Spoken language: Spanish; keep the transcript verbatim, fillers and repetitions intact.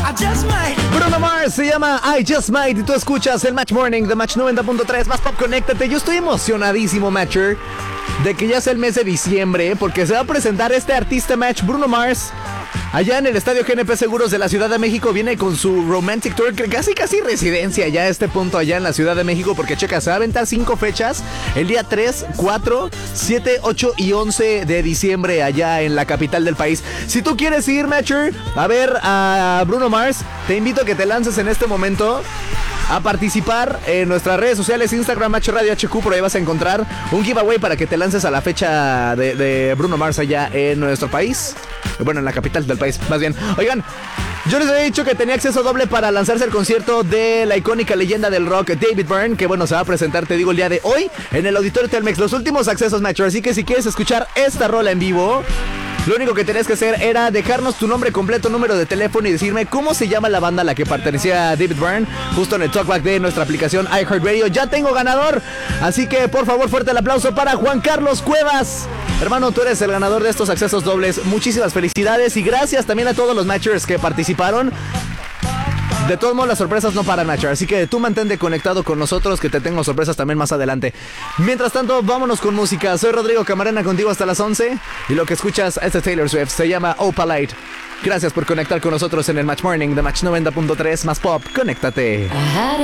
Bruno Mars se llama I Just Might y tú escuchas el Match Morning de Match noventa punto tres más Pop. Conéctate. Yo estoy emocionadísimo, Matcher, de que ya sea el mes de diciembre, porque se va a presentar este artista Match, Bruno Mars, allá en el Estadio G N P Seguros de la Ciudad de México. Viene con su Romantic Tour, casi casi residencia ya a este punto allá en la Ciudad de México, porque checa, se va a aventar cinco fechas, el día tres, cuatro, siete, ocho y once de diciembre allá en la capital del país. Si tú quieres ir, Matcher, a ver a Bruno Mars, te invito a que te lances en este momento a participar en nuestras redes sociales, Instagram, Match Radio H Q. Por ahí vas a encontrar un giveaway para que te lances a la fecha de, de Bruno Mars allá en nuestro país. Bueno, en la capital del país, más bien. Oigan, yo les había dicho que tenía acceso doble para lanzarse al concierto de la icónica leyenda del rock, David Byrne, que bueno, se va a presentar, te digo, el día de hoy en el Auditorio Telmex. Los últimos accesos, Matcher. Así que si quieres escuchar esta rola en vivo, lo único que tenías que hacer era dejarnos tu nombre completo, número de teléfono y decirme cómo se llama la banda a la que pertenecía a David Byrne, justo en el talkback de nuestra aplicación iHeartRadio. Ya tengo ganador, así que por favor, fuerte el aplauso para Juan Carlos Cuevas. Hermano, tú eres el ganador de estos accesos dobles. Muchísimas felicidades y gracias también a todos los matchers que participaron. De todos modos, las sorpresas no paran, Matcher, así que tú mantente conectado con nosotros, que te tengo sorpresas también más adelante. Mientras tanto, vámonos con música. Soy Rodrigo Camarena, contigo hasta las once. Y lo que escuchas es de Taylor Swift, se llama Opalite. Gracias por conectar con nosotros en el Match Morning de Match noventa punto tres más Pop. Conéctate.